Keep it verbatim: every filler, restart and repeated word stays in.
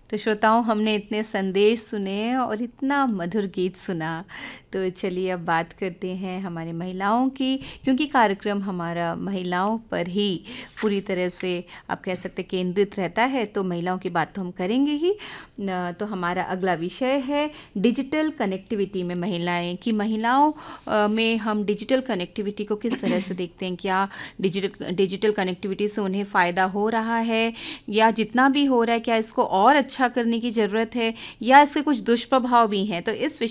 तो श्रोताओं, हमने इतने संदेश सुने और इतना मधुर गीत सुना। तो चलिए अब बात करते हैं हमारे महिलाओं की, क्योंकि कार्यक्रम हमारा महिलाओं पर ही पूरी तरह से आप कह सकते केंद्रित रहता है, तो महिलाओं की बात तो हम करेंगे ही। न, तो हमारा अगला विषय है डिजिटल कनेक्टिविटी में महिलाएं, कि महिलाओं अ, में हम डिजिटल कनेक्टिविटी को किस तरह से देखते हैं। क्या डिजिटल डिजिटल कनेक्टिविटी से उन्हें फ़ायदा हो रहा है, या जितना भी हो रहा है क्या इसको और अच्छा करने की ज़रूरत है, या इसके कुछ दुष्प्रभाव भी हैं। तो इस